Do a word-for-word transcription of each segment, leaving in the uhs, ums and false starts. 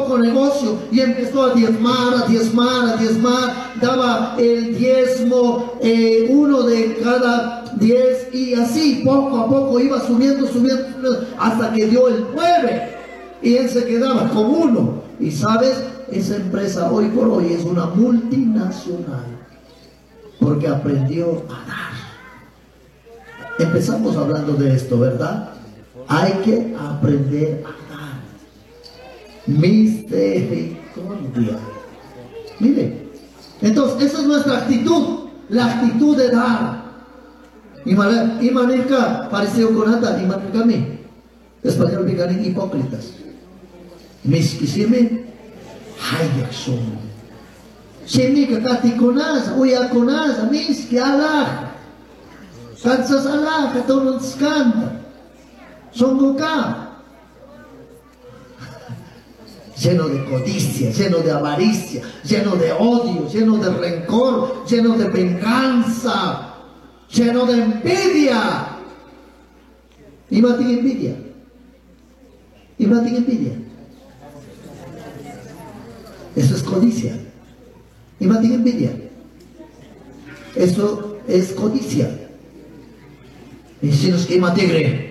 poco negocio y empezó a diezmar, a diezmar, a diezmar, daba el diezmo, eh, uno de cada diez, y así poco a poco iba subiendo, subiendo, subiendo, hasta que dio el nueve, y él se quedaba con uno. Y sabes, esa empresa hoy por hoy es una multinacional, porque aprendió a dar. Empezamos hablando de esto, ¿verdad? Hay que aprender a dar. Misericordia. Mire, entonces esa es nuestra actitud, la actitud de dar. Y manilka parecido con ata, y manilka mi español veganin hipócritas. Mis kisime hayak son. Simi kakati konas, uya konas, mis que alah. Kansas alah, katonon skanda. Songoka. Lleno de codicia, lleno de avaricia, lleno de odio, lleno de rencor, lleno de venganza, lleno de envidia. ¿Y matin envidia? ¿Y matin envidia? Eso es codicia. ¿Y matin envidia? Eso es codicia. Y si nos quema tigre.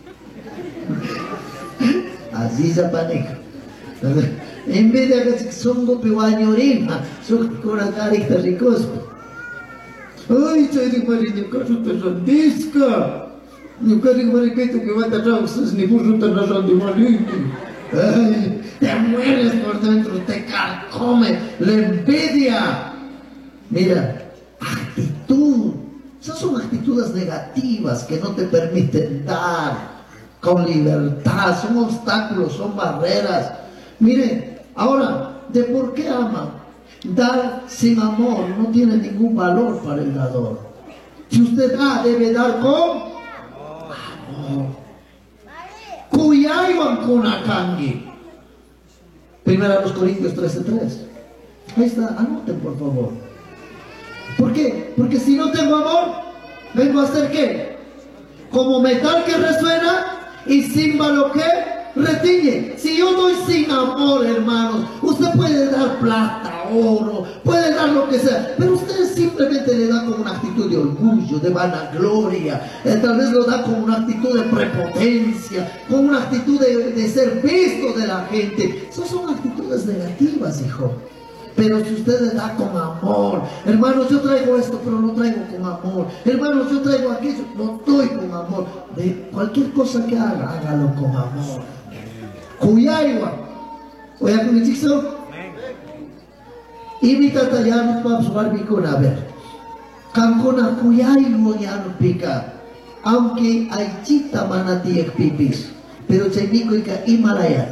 Así se panica. Envidia que son gopewanyorima, son con la carita ricos. Ay, soy de María, que tú te rendisca. Yo quiero que tú que vas a trabajar, ni por tu razón de María. Ay, te mueres por dentro, te carcome la envidia. Mira, actitud. Esas son actitudes negativas que no te permiten dar con libertad, son obstáculos, son barreras. Miren, ahora, ¿de por qué ama? Dar sin amor no tiene ningún valor para el dador. Si usted da, debe dar con amor. Kuyaywan kunakangi. Primera los Corintios trece tres. Ahí está, anoten por favor. ¿Por qué? Porque si no tengo amor, vengo a hacer ¿qué? Como metal que resuena y címbalo que retiñe. Si yo doy sin amor, hermanos, usted puede dar plata, oro, puede dar lo que sea, pero usted simplemente le da con una actitud de orgullo, de vanagloria, eh, tal vez lo da con una actitud de prepotencia, con una actitud de, de ser visto de la gente. Esas son actitudes negativas, hijo. Pero si usted le da con amor, hermanos, yo traigo esto, pero lo traigo con amor. Hermanos, yo traigo aquello, lo doy con amor. De cualquier cosa que haga, hágalo con amor. Kuyaywa. Oye, ¿con el chico? Invita a ya nos vamos a jugar bicona, a ver. Cancona kuyaywa ya no pica. Aunque hay chita manati pipis. Pero chaymico y ka Himalaya.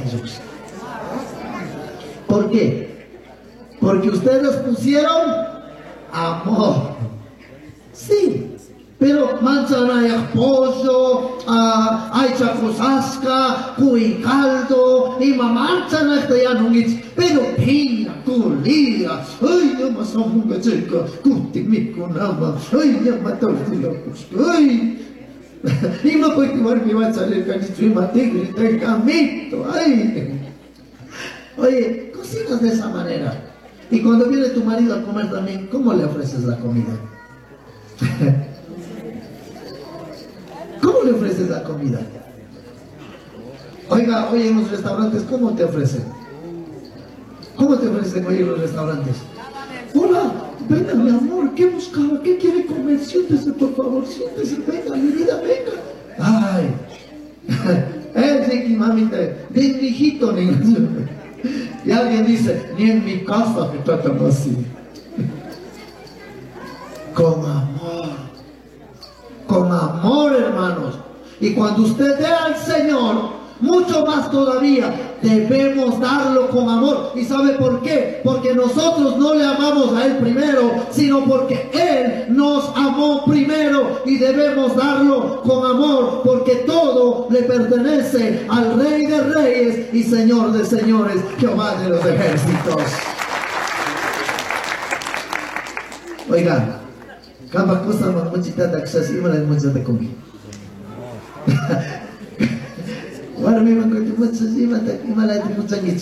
¿Por qué? Porque ustedes pusieron amor. Sí. Pero manzana pollo, uh, hay chacosasca, cuy caldo, y mamanzana está ya no es. Pero pina, culía, ay, ya más amunga chica, cutimico nama, ay, ya mató el locos, ay. Y no puede llevar mi va a salir canicho y matigre, el camito, ay. Oye, cocinas de esa manera. Y cuando viene tu marido a comer también, ¿cómo le ofreces la comida? ¿Cómo le ofreces la comida? Oiga, oye, en los restaurantes, ¿cómo te ofrecen? ¿Cómo te ofrecen hoy en los restaurantes? Hola, venga mi amor, ¿qué buscaba? ¿Qué quiere comer? Siéntese por favor, siéntese, venga mi vida, venga. Ay, eh, sí, mamita, de mi hijito, ni. Y alguien dice, ni en mi casa me tratan así. Con amor. Con amor, hermanos. Y cuando usted dé al Señor, mucho más todavía, debemos darlo con amor. ¿Y sabe por qué? Porque nosotros no le amamos a Él primero, sino porque Él nos amó primero. Y debemos darlo con amor, porque todo le pertenece al Rey de Reyes y Señor de Señores, Jehová de los ejércitos. Oigan, cada cosa más muchita de acceso y me la mucha de comida. Bueno, mi mamá, ¿qué te pasa? Sí, me la